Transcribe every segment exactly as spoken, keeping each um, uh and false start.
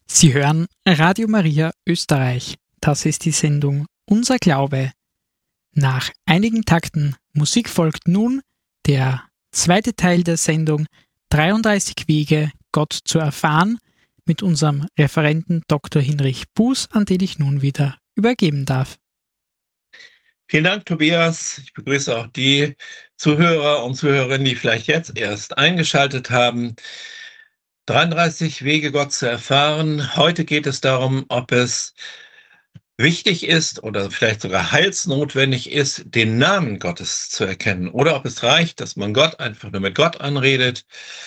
Sie hören Radio Maria Österreich. Das ist die Sendung Unser Glaube. Nach einigen Takten Musik folgt nun der zweite Teil der Sendung dreiunddreißig Wege, Gott zu erfahren, mit unserem Referenten Doktor Hinrich Buß, an den ich nun wieder übergeben darf. Vielen Dank, Tobias. Ich begrüße auch die Zuhörer und Zuhörerinnen, die vielleicht jetzt erst eingeschaltet haben. dreiunddreißig Wege, Gott zu erfahren. Heute geht es darum, ob es wichtig ist oder vielleicht sogar heilsnotwendig ist, den Namen Gottes zu erkennen, oder ob es reicht, dass man Gott einfach nur mit Gott anredet.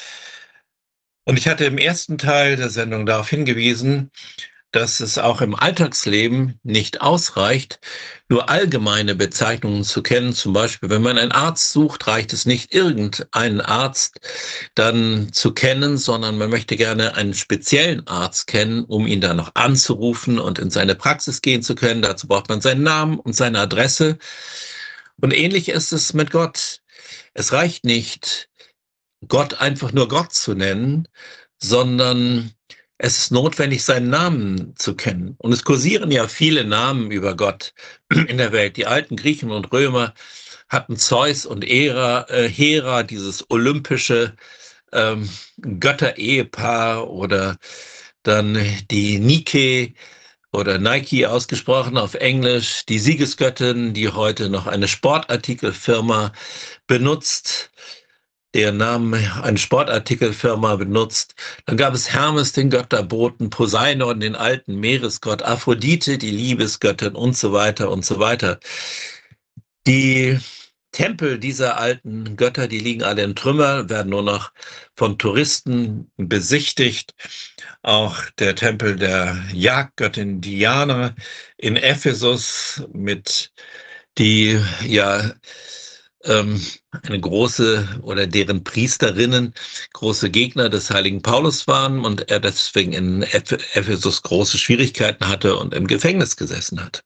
Und ich hatte im ersten Teil der Sendung darauf hingewiesen, dass es auch im Alltagsleben nicht ausreicht, nur allgemeine Bezeichnungen zu kennen. Zum Beispiel, wenn man einen Arzt sucht, reicht es nicht, irgendeinen Arzt dann zu kennen, sondern man möchte gerne einen speziellen Arzt kennen, um ihn dann noch anzurufen und in seine Praxis gehen zu können. Dazu braucht man seinen Namen und seine Adresse. Und ähnlich ist es mit Gott. Es reicht nicht, Gott einfach nur Gott zu nennen, sondern es ist notwendig, seinen Namen zu kennen. Und es kursieren ja viele Namen über Gott in der Welt. Die alten Griechen und Römer hatten Zeus und Hera, äh, Hera dieses olympische ähm, Götter-Ehepaar, oder dann die Nike oder Nike ausgesprochen auf Englisch, die Siegesgöttin, die heute noch eine Sportartikelfirma benutzt, deren Namen eine Sportartikelfirma benutzt. Dann gab es Hermes, den Götterboten, Poseidon, den alten Meeresgott, Aphrodite, die Liebesgöttin und so weiter und so weiter. Die Tempel dieser alten Götter, die liegen alle in Trümmer, werden nur noch von Touristen besichtigt. Auch der Tempel der Jagdgöttin Diana in Ephesus, mit die ja ähm, eine große, oder deren Priesterinnen große Gegner des heiligen Paulus waren und er deswegen in Ephesus große Schwierigkeiten hatte und im Gefängnis gesessen hat.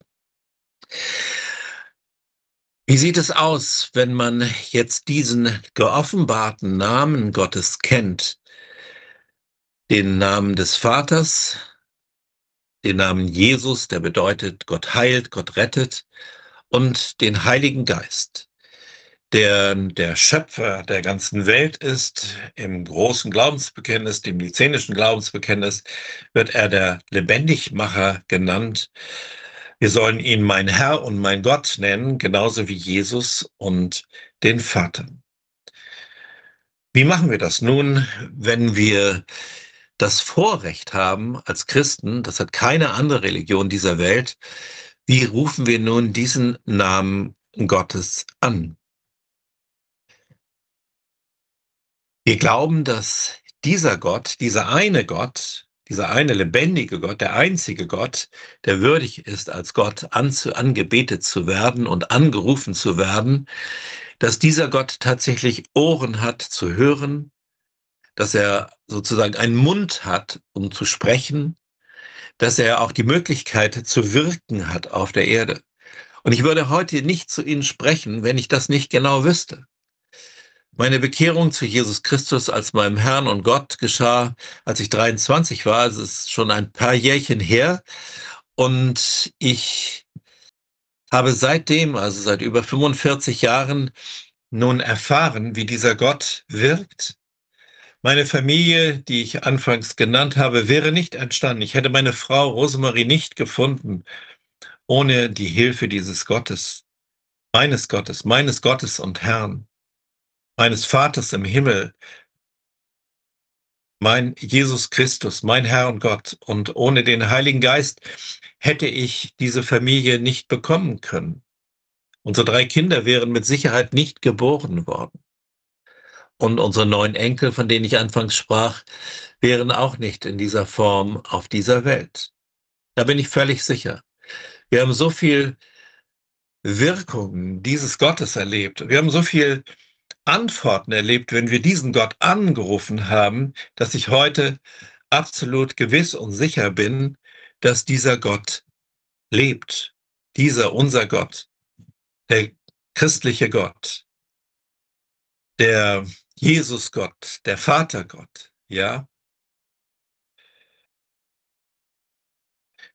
Wie sieht es aus, wenn man jetzt diesen geoffenbarten Namen Gottes kennt? Den Namen des Vaters, den Namen Jesus, der bedeutet Gott heilt, Gott rettet, und den Heiligen Geist, der der Schöpfer der ganzen Welt ist. Im großen Glaubensbekenntnis, dem nizenischen Glaubensbekenntnis, wird er der Lebendigmacher genannt. Wir sollen ihn mein Herr und mein Gott nennen, genauso wie Jesus und den Vater. Wie machen wir das nun, wenn wir das Vorrecht haben als Christen, das hat keine andere Religion dieser Welt, wie rufen wir nun diesen Namen Gottes an? Wir glauben, dass dieser Gott, dieser eine Gott, dieser eine lebendige Gott, der einzige Gott, der würdig ist, als Gott anzu, angebetet zu werden und angerufen zu werden, dass dieser Gott tatsächlich Ohren hat zu hören, dass er sozusagen einen Mund hat, um zu sprechen, dass er auch die Möglichkeit zu wirken hat auf der Erde. Und ich würde heute nicht zu Ihnen sprechen, wenn ich das nicht genau wüsste. Meine Bekehrung zu Jesus Christus als meinem Herrn und Gott geschah, als ich dreiundzwanzig war. Also es ist schon ein paar Jährchen her. Und ich habe seitdem, also seit über fünfundvierzig Jahren, nun erfahren, wie dieser Gott wirkt. Meine Familie, die ich anfangs genannt habe, wäre nicht entstanden. Ich hätte meine Frau Rosemarie nicht gefunden, ohne die Hilfe dieses Gottes, meines Gottes, meines Gottes und Herrn, meines Vaters im Himmel, mein Jesus Christus, mein Herr und Gott. Und ohne den Heiligen Geist hätte ich diese Familie nicht bekommen können. Unsere drei Kinder wären mit Sicherheit nicht geboren worden. Und unsere neun Enkel, von denen ich anfangs sprach, wären auch nicht in dieser Form auf dieser Welt. Da bin ich völlig sicher. Wir haben so viel Wirkung dieses Gottes erlebt. Wir haben so viel Antworten erlebt, wenn wir diesen Gott angerufen haben, dass ich heute absolut gewiss und sicher bin, dass dieser Gott lebt. Dieser, unser Gott, der christliche Gott, der Jesus-Gott, der Vatergott, ja.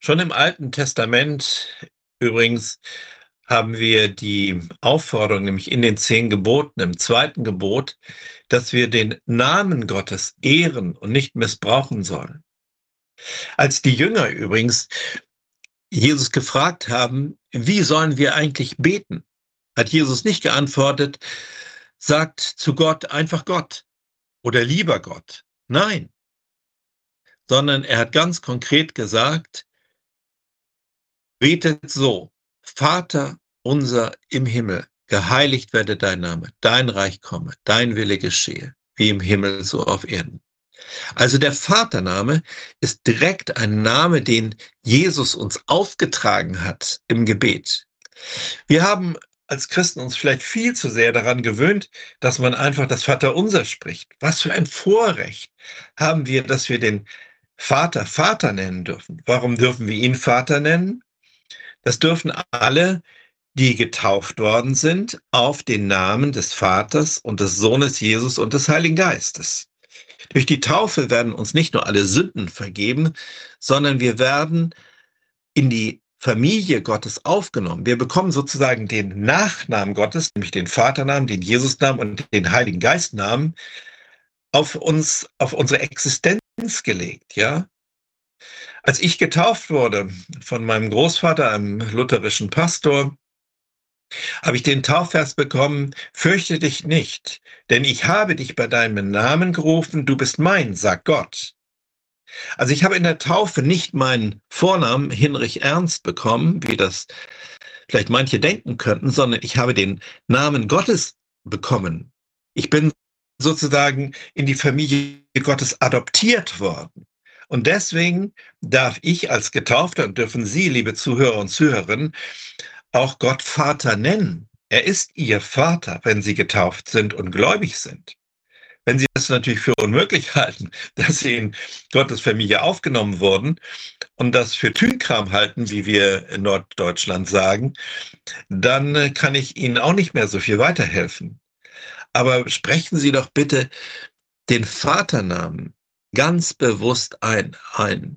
Schon im Alten Testament übrigens haben wir die Aufforderung, nämlich in den zehn Geboten, im zweiten Gebot, dass wir den Namen Gottes ehren und nicht missbrauchen sollen. Als die Jünger übrigens Jesus gefragt haben, wie sollen wir eigentlich beten, hat Jesus nicht geantwortet, sagt zu Gott einfach Gott oder lieber Gott. Nein, sondern er hat ganz konkret gesagt, betet so, Vater unser im Himmel, geheiligt werde dein Name, dein Reich komme, dein Wille geschehe, wie im Himmel so auf Erden. Also der Vatername ist direkt ein Name, den Jesus uns aufgetragen hat im Gebet. Wir haben als Christen uns vielleicht viel zu sehr daran gewöhnt, dass man einfach das Vaterunser spricht. Was für ein Vorrecht haben wir, dass wir den Vater Vater nennen dürfen. Warum dürfen wir ihn Vater nennen? Das dürfen alle, die getauft worden sind, auf den Namen des Vaters und des Sohnes Jesus und des Heiligen Geistes. Durch die Taufe werden uns nicht nur alle Sünden vergeben, sondern wir werden in die Familie Gottes aufgenommen. Wir bekommen sozusagen den Nachnamen Gottes, nämlich den Vaternamen, den Jesusnamen und den Heiligen Geistnamen, auf uns, auf unsere Existenz gelegt, ja. Als ich getauft wurde von meinem Großvater, einem lutherischen Pastor, habe ich den Taufvers bekommen, fürchte dich nicht, denn ich habe dich bei deinem Namen gerufen, du bist mein, sagt Gott. Also ich habe in der Taufe nicht meinen Vornamen Hinrich Ernst bekommen, wie das vielleicht manche denken könnten, sondern ich habe den Namen Gottes bekommen. Ich bin sozusagen in die Familie Gottes adoptiert worden. Und deswegen darf ich als Getaufter und dürfen Sie, liebe Zuhörer und Zuhörerinnen, auch Gott Vater nennen. Er ist Ihr Vater, wenn Sie getauft sind und gläubig sind. Wenn Sie das natürlich für unmöglich halten, dass Sie in Gottes Familie aufgenommen wurden und das für Tünkram halten, wie wir in Norddeutschland sagen, dann kann ich Ihnen auch nicht mehr so viel weiterhelfen. Aber sprechen Sie doch bitte den Vaternamen ganz bewusst ein. ein.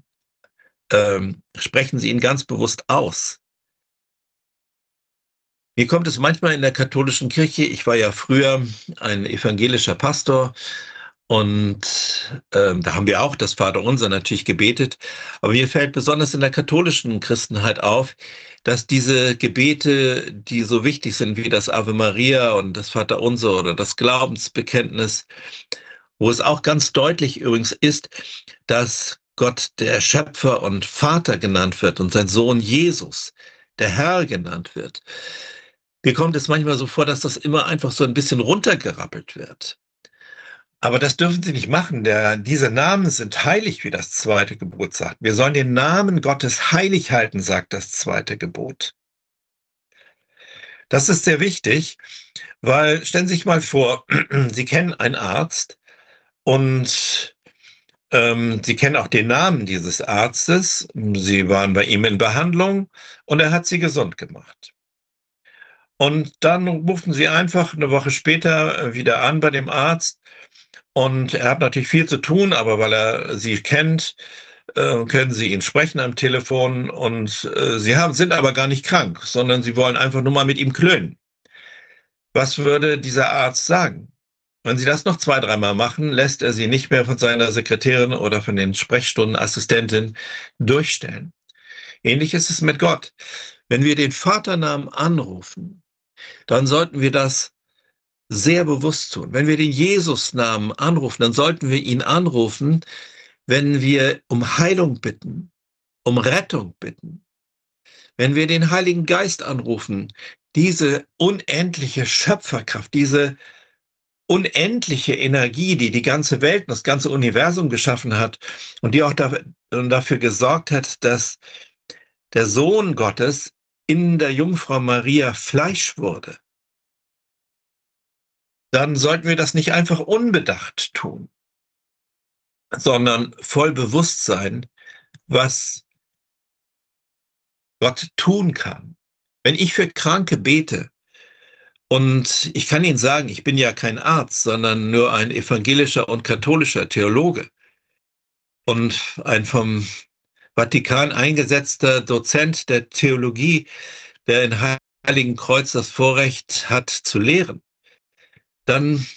Ähm, sprechen Sie ihn ganz bewusst aus. Mir kommt es manchmal in der katholischen Kirche, ich war ja früher ein evangelischer Pastor und ähm, da haben wir auch das Vaterunser natürlich gebetet, aber mir fällt besonders in der katholischen Christenheit auf, dass diese Gebete, die so wichtig sind wie das Ave Maria und das Vaterunser oder das Glaubensbekenntnis, wo es auch ganz deutlich übrigens ist, dass Gott der Schöpfer und Vater genannt wird und sein Sohn Jesus der Herr genannt wird. Mir kommt es manchmal so vor, dass das immer einfach so ein bisschen runtergerappelt wird. Aber das dürfen Sie nicht machen. Der, diese Namen sind heilig, wie das zweite Gebot sagt. Wir sollen den Namen Gottes heilig halten, sagt das zweite Gebot. Das ist sehr wichtig, weil stellen Sie sich mal vor, Sie kennen einen Arzt und ähm, Sie kennen auch den Namen dieses Arztes. Sie waren bei ihm in Behandlung und er hat Sie gesund gemacht. Und dann rufen Sie einfach eine Woche später wieder an bei dem Arzt und er hat natürlich viel zu tun, aber weil er Sie kennt, äh, können Sie ihn sprechen am Telefon und äh, Sie haben, sind aber gar nicht krank, sondern Sie wollen einfach nur mal mit ihm klönen. Was würde dieser Arzt sagen? Wenn Sie das noch zwei, dreimal machen, lässt er Sie nicht mehr von seiner Sekretärin oder von den Sprechstundenassistentinnen durchstellen. Ähnlich ist es mit Gott. Wenn wir den Vaternamen anrufen, dann sollten wir das sehr bewusst tun. Wenn wir den Jesusnamen anrufen, dann sollten wir ihn anrufen, wenn wir um Heilung bitten, um Rettung bitten. Wenn wir den Heiligen Geist anrufen, diese unendliche Schöpferkraft, diese unendliche Energie, die die ganze Welt und das ganze Universum geschaffen hat und die auch dafür gesorgt hat, dass der Sohn Gottes in der Jungfrau Maria Fleisch wurde, dann sollten wir das nicht einfach unbedacht tun, sondern voll Bewusstsein, was Gott tun kann. Wenn ich für Kranke bete, und ich kann Ihnen sagen, ich bin ja kein Arzt, sondern nur ein evangelischer und katholischer Theologe und ein vom Vatikan eingesetzter Dozent der Theologie, der in Heiligenkreuz das Vorrecht hat zu lehren, dann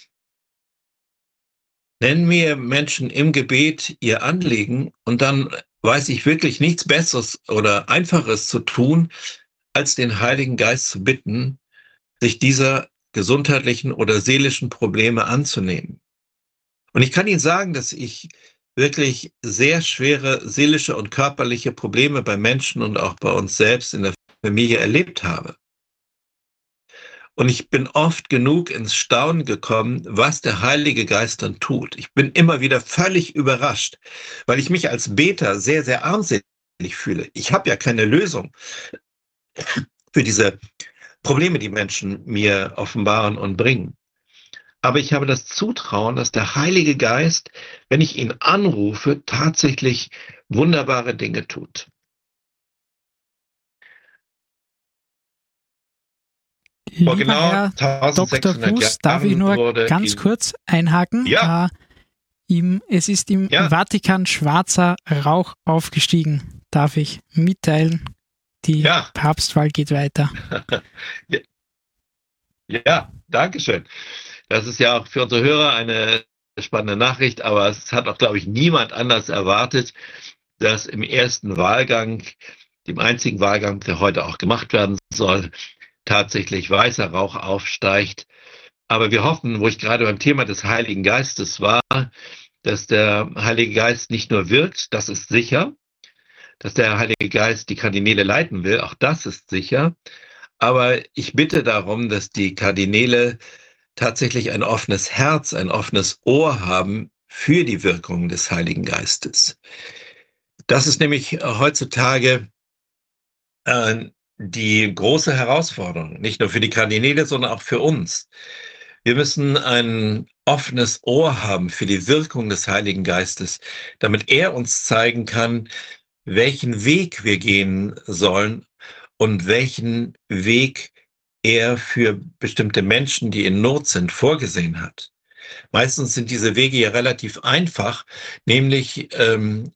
nennen mir Menschen im Gebet ihr Anliegen und dann weiß ich wirklich nichts Besseres oder Einfaches zu tun, als den Heiligen Geist zu bitten, sich dieser gesundheitlichen oder seelischen Probleme anzunehmen. Und ich kann Ihnen sagen, dass ich wirklich sehr schwere seelische und körperliche Probleme bei Menschen und auch bei uns selbst in der Familie erlebt habe. Und ich bin oft genug ins Staunen gekommen, was der Heilige Geist dann tut. Ich bin immer wieder völlig überrascht, weil ich mich als Beter sehr, sehr armselig fühle. Ich habe ja keine Lösung für diese Probleme, die Menschen mir offenbaren und bringen. Aber ich habe das Zutrauen, dass der Heilige Geist, wenn ich ihn anrufe, tatsächlich wunderbare Dinge tut. Lieber genau Herr Doktor eintausendsechshundert Fuß, darf ich Jahren nur wurde ganz in- kurz einhaken? Ja. Äh, im, es ist im Ja. Vatikan schwarzer Rauch aufgestiegen, darf ich mitteilen. Die Ja. Papstwahl geht weiter. Ja, danke schön. Das ist ja auch für unsere Hörer eine spannende Nachricht, aber es hat auch, glaube ich, niemand anders erwartet, dass im ersten Wahlgang, dem einzigen Wahlgang, der heute auch gemacht werden soll, tatsächlich weißer Rauch aufsteigt. Aber wir hoffen, wo ich gerade beim Thema des Heiligen Geistes war, dass der Heilige Geist nicht nur wirkt, das ist sicher, dass der Heilige Geist die Kardinäle leiten will, auch das ist sicher. Aber ich bitte darum, dass die Kardinäle tatsächlich ein offenes Herz, ein offenes Ohr haben für die Wirkung des Heiligen Geistes. Das ist nämlich heutzutage äh, die große Herausforderung, nicht nur für die Kardinäle, sondern auch für uns. Wir müssen ein offenes Ohr haben für die Wirkung des Heiligen Geistes, damit er uns zeigen kann, welchen Weg wir gehen sollen und welchen Weg er für bestimmte Menschen, die in Not sind, vorgesehen hat. Meistens sind diese Wege ja relativ einfach, nämlich ähm,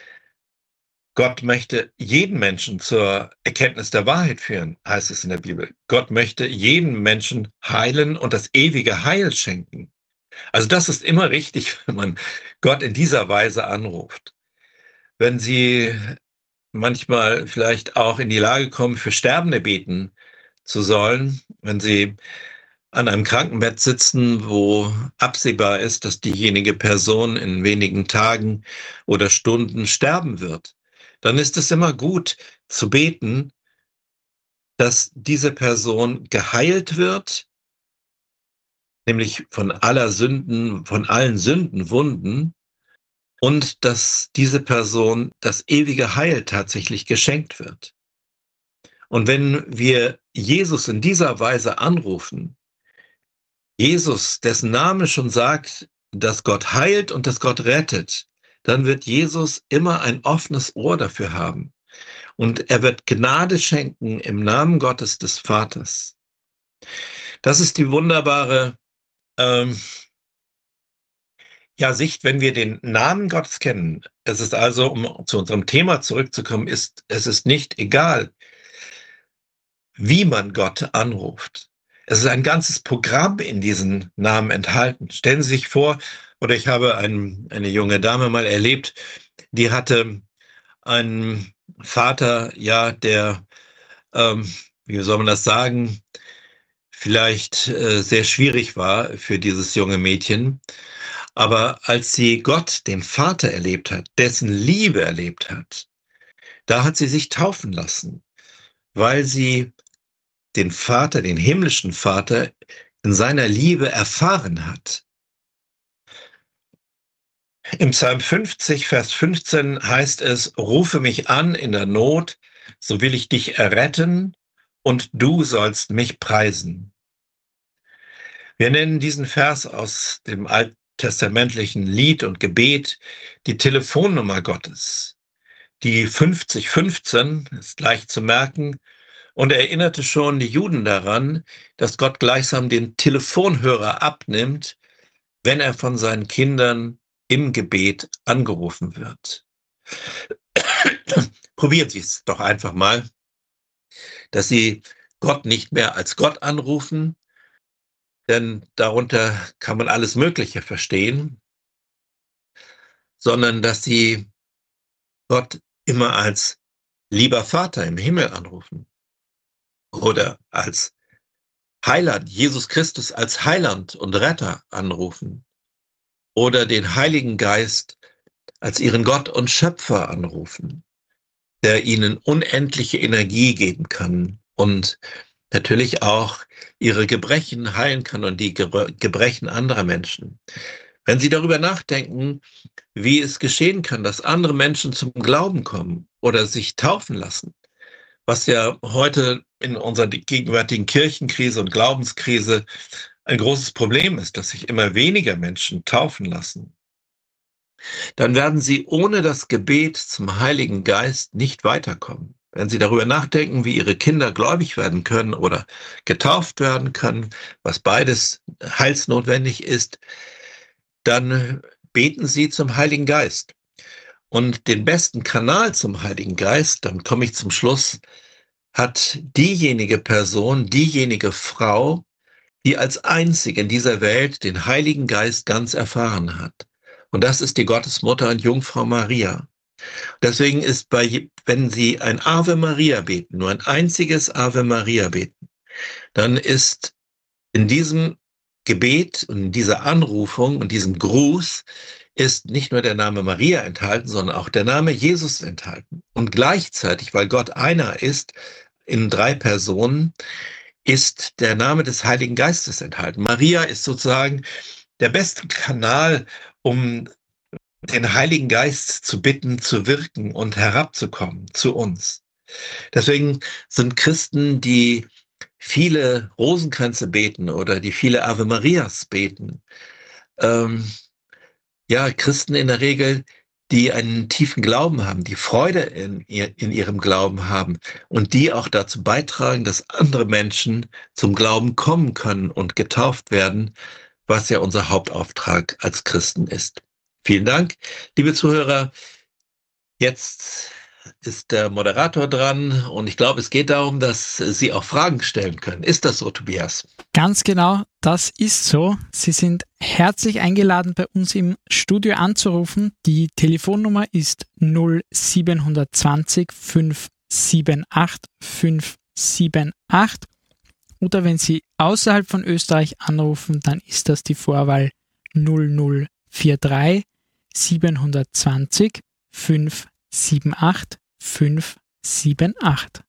Gott möchte jeden Menschen zur Erkenntnis der Wahrheit führen, heißt es in der Bibel. Gott möchte jeden Menschen heilen und das ewige Heil schenken. Also das ist immer richtig, wenn man Gott in dieser Weise anruft. Wenn Sie manchmal vielleicht auch in die Lage kommen, für Sterbende beten zu sollen, wenn Sie an einem Krankenbett sitzen, wo absehbar ist, dass diejenige Person in wenigen Tagen oder Stunden sterben wird, dann ist es immer gut zu beten, dass diese Person geheilt wird, nämlich von aller Sünden, von allen Sündenwunden, und dass diese Person das ewige Heil tatsächlich geschenkt wird. Und wenn wir Jesus in dieser Weise anrufen, Jesus, dessen Name schon sagt, dass Gott heilt und dass Gott rettet, dann wird Jesus immer ein offenes Ohr dafür haben. Und er wird Gnade schenken im Namen Gottes des Vaters. Das ist die wunderbare ähm, ja, Sicht, wenn wir den Namen Gottes kennen. Es ist also, um zu unserem Thema zurückzukommen, ist, es ist nicht egal, wie man Gott anruft. Es ist ein ganzes Programm in diesen Namen enthalten. Stellen Sie sich vor, oder ich habe ein, eine junge Dame mal erlebt, die hatte einen Vater, ja, der, ähm, wie soll man das sagen, vielleicht äh, sehr schwierig war für dieses junge Mädchen. Aber als sie Gott, den Vater, erlebt hat, dessen Liebe erlebt hat, da hat sie sich taufen lassen, weil sie den Vater, den himmlischen Vater, in seiner Liebe erfahren hat. Im Psalm fünfzig, Vers fünfzehn heißt es, rufe mich an in der Not, so will ich dich erretten und du sollst mich preisen. Wir nennen diesen Vers aus dem alttestamentlichen Lied und Gebet die Telefonnummer Gottes. Die fünfzig fünfzehn ist leicht zu merken und erinnerte schon die Juden daran, dass Gott gleichsam den Telefonhörer abnimmt, wenn er von seinen Kindern im Gebet angerufen wird. Probieren Sie es doch einfach mal, dass Sie Gott nicht mehr als Gott anrufen, denn darunter kann man alles Mögliche verstehen, sondern dass Sie Gott immer als lieber Vater im Himmel anrufen oder als Heiland, Jesus Christus als Heiland und Retter anrufen oder den Heiligen Geist als ihren Gott und Schöpfer anrufen, der ihnen unendliche Energie geben kann und natürlich auch ihre Gebrechen heilen kann und die Gebrechen anderer Menschen. Wenn Sie darüber nachdenken, wie es geschehen kann, dass andere Menschen zum Glauben kommen oder sich taufen lassen, was ja heute in unserer gegenwärtigen Kirchenkrise und Glaubenskrise ein großes Problem ist, dass sich immer weniger Menschen taufen lassen, dann werden Sie ohne das Gebet zum Heiligen Geist nicht weiterkommen. Wenn Sie darüber nachdenken, wie Ihre Kinder gläubig werden können oder getauft werden können, was beides heilsnotwendig ist, dann beten Sie zum Heiligen Geist. Und den besten Kanal zum Heiligen Geist, dann komme ich zum Schluss, hat diejenige Person, diejenige Frau, die als einzige in dieser Welt den Heiligen Geist ganz erfahren hat. Und das ist die Gottesmutter und Jungfrau Maria. Deswegen ist bei, wenn Sie ein Ave Maria beten, nur ein einziges Ave Maria beten, dann ist in diesem Gebet und in dieser Anrufung und diesem Gruß ist nicht nur der Name Maria enthalten, sondern auch der Name Jesus enthalten. Und gleichzeitig, weil Gott einer ist, in drei Personen, ist der Name des Heiligen Geistes enthalten. Maria ist sozusagen der beste Kanal, um den Heiligen Geist zu bitten, zu wirken und herabzukommen zu uns. Deswegen sind Christen, die viele Rosenkränze beten oder die viele Ave Marias beten, ähm, ja, Christen in der Regel, die einen tiefen Glauben haben, die Freude in, ihr, in ihrem Glauben haben und die auch dazu beitragen, dass andere Menschen zum Glauben kommen können und getauft werden, was ja unser Hauptauftrag als Christen ist. Vielen Dank, liebe Zuhörer. Jetzt ist der Moderator dran und ich glaube, es geht darum, dass Sie auch Fragen stellen können. Ist das so, Tobias? Ganz genau, das ist so. Sie sind herzlich eingeladen, bei uns im Studio anzurufen. Die Telefonnummer ist null sieben zwei null fünf sieben acht fünf sieben acht. Oder wenn Sie außerhalb von Österreich anrufen, dann ist das die Vorwahl null null vier drei sieben zwei null fünf sieben acht fünf sieben acht.